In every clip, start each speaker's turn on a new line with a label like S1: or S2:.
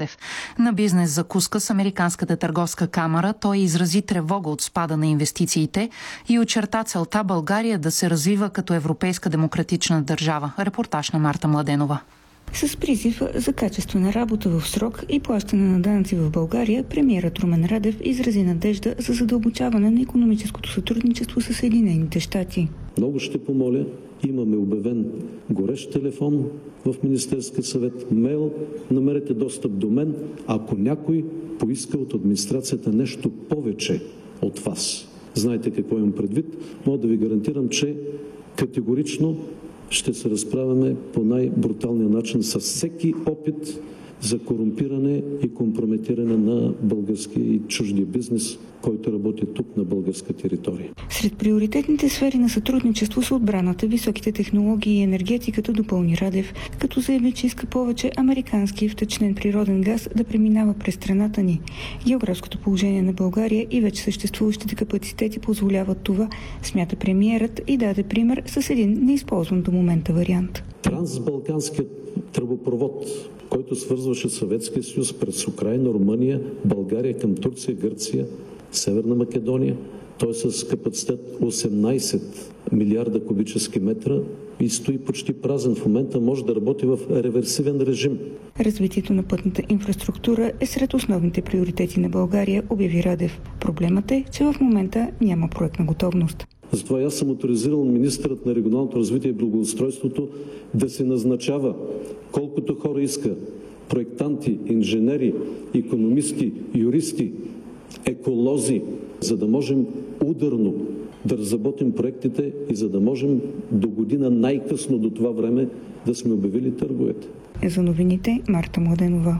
S1: Радев. На бизнес закуска с Американската търговска камара той изрази тревога от спада на инвестициите и очерта целта България да се развива като европейска демократична държава. Репортаж на Марта Младенова.
S2: С призив за качествена работа в срок и плащане на данъци в България, премиерът Румен Радев изрази надежда за задълбочаване на икономическото сътрудничество с Съединените щати.
S3: Много ще помоля, имаме обявен горещ телефон в Министерския съвет, мейл, намерете достъп до мен, ако някой поиска от администрацията нещо повече от вас. Знаете какво имам предвид, мога да ви гарантирам, че категорично ще се разправяме по най-бруталния начин с всеки опит за корумпиране и компрометиране на българския и чуждия бизнес, който работи тук на българска територия.
S2: Сред приоритетните сфери на сътрудничество са отбраната, високите технологии и енергетиката, допълни Радев, като заяви, че иска повече американски втечнен природен газ да преминава през страната ни. Географското положение на България и вече съществуващите капацитети позволяват това, смята премиерът и даде пример с един неизползван до момента вариант.
S3: Трансбалканският тръбопровод, който свързваше Съветския съюз през Украйна, Румъния, България към Турция, Гърция, Северна Македония. Той е с капацитет 18 милиарда кубически метра и стои почти празен. В момента може да работи в реверсивен режим.
S2: Развитието на пътната инфраструктура е сред основните приоритети на България, обяви Радев. Проблемът е, че в момента няма проектна готовност.
S3: Затова аз съм оторизирал министърът на регионалното развитие и благоустройството да се назначава колкото хора иска. Проектанти, инженери, икономисти, юристи, еколози, за да можем ударно да разработим проектите и за да можем до година най-късно до това време да сме обявили търговете.
S2: За новините Марта Младенова.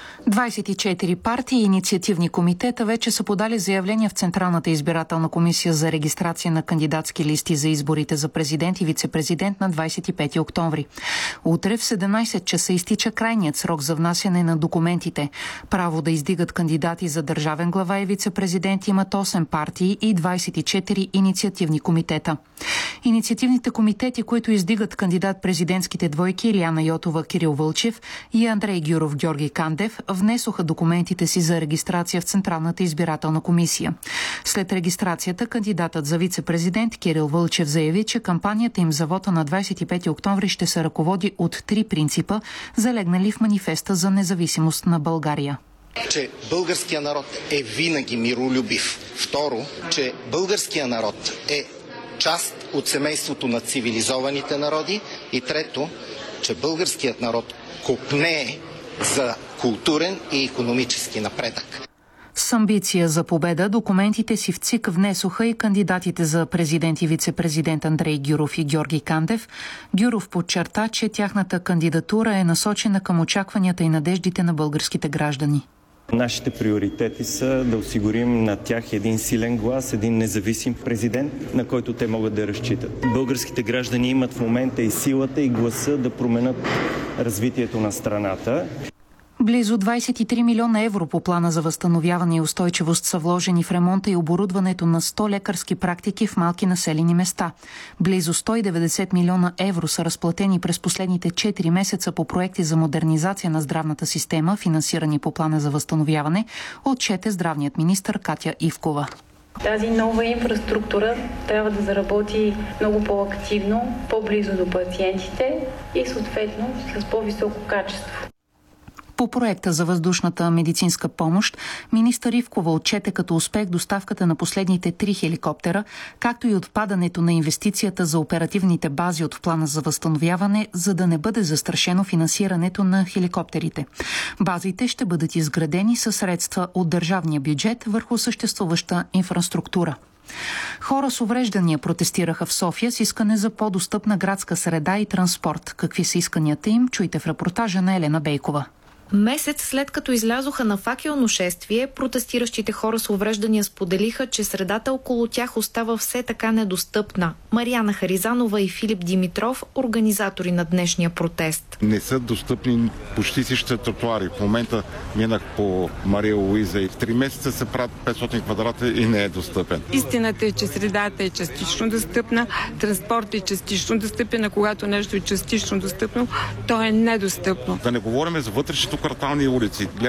S1: 24 партии и инициативни комитета вече са подали заявления в Централната избирателна комисия за регистрация на кандидатски листи за изборите за президент и вице-президент на 25 октомври. Утре в 17 часа изтича крайният срок за внасяне на документите. Право да издигат кандидати за държавен глава и вице-президент имат 8 партии и 24 инициативни комитета. Инициативните комитети, които издигат кандидат-президентските двойки Илияна Йотова, Кирил Вълчев и Андрей Гюров, Георги Кандев, внесоха документите си за регистрация в Централната избирателна комисия. След регистрацията, кандидатът за вице-президент Кирил Вълчев заяви, че кампанията им за вота на 25 октомври ще се ръководи от 3 принципа, залегнали в манифеста за независимост на България.
S4: Че българския народ е винаги миролюбив. Второ, че българския народ е част от семейството на цивилизованите народи. И трето, че българският народ копнее за културен и икономически напредък.
S1: С амбиция за победа документите си в ЦИК внесоха и кандидатите за президент и вице-президент Андрей Гюров и Георги Кандев. Гюров подчерта, че тяхната кандидатура е насочена към очакванията и надеждите на българските граждани.
S5: Нашите приоритети са да осигурим на тях един силен глас, един независим президент, на който те могат да разчитат. Българските граждани имат в момента и силата, и гласа да променят развитието на страната.
S1: Близо 23 милиона евро по плана за възстановяване и устойчивост са вложени в ремонта и оборудването на 100 лекарски практики в малки населени места. Близо 190 милиона евро са разплатени през последните 4 месеца по проекти за модернизация на здравната система, финансирани по плана за възстановяване, отчете здравният министър Катя Ивкова.
S6: Тази нова инфраструктура трябва да заработи много по-активно, по-близо до пациентите и съответно с по-високо качество.
S1: По проекта за въздушната медицинска помощ, министър Ивкова отчете като успех доставката на последните 3 хеликоптера, както и отпадането на инвестицията за оперативните бази от плана за възстановяване, за да не бъде застрашено финансирането на хеликоптерите. Базите ще бъдат изградени със средства от държавния бюджет върху съществуваща инфраструктура. Хора с увреждания протестираха в София с искане за по-достъпна градска среда и транспорт. Какви са исканията им, чуйте в репортажа на Елена Бейкова.
S7: Месец след като излязоха на факелно шествие, протестиращите хора с увреждания споделиха, че средата около тях остава все така недостъпна. Мариана Харизанова и Филип Димитров, организатори на днешния протест.
S8: Не са достъпни почти всички тротуари. В момента минах по Мария Луиза и в 3 месеца се правят 500 квадрата и не е достъпен.
S9: Истината е, че средата е частично достъпна, транспортът е частично достъпен, а когато нещо е частично достъпно, то е недостъпно.
S8: Да не говорим за вътрешното квартални улици.